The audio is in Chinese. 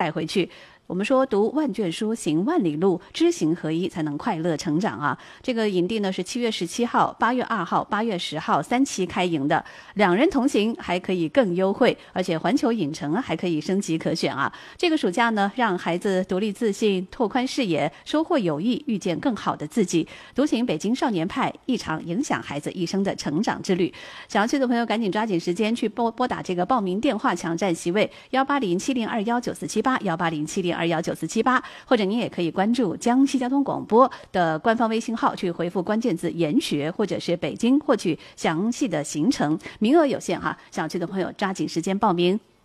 带回去。我们说读万卷书，行万里路，知行合一才能快乐成长啊！这个营地呢是7月17号、8月2号、8月10号3期开营的，2人同行还可以更优惠，而且环球影城还可以升级可选啊！这个暑假呢，让孩子独立自信，拓宽视野，收获友谊，遇见更好的自己，独行北京少年派，一场影响孩子一生的成长之旅。想要去的朋友赶紧抓紧时间去拨打这个报名电话，抢占席位18070219478，18070219478，或者您也可以关注江西交通广播的官方微信号，去回复关键字研学或者是北京，获取详细的行程，名额有限哈，想去的朋友抓紧时间报名。